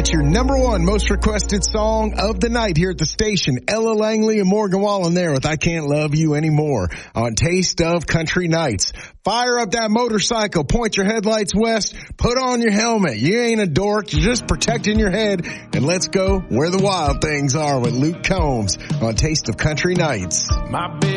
It's your number one most requested song of the night here at the station. Ella Langley and Morgan Wallen there with I Can't Love You Anymore on Taste of Country Nights. Fire up that motorcycle, point your headlights west, put on your helmet. You ain't a dork, you're just protecting your head, and let's go where the wild things are with Luke Combs on Taste of Country Nights. My big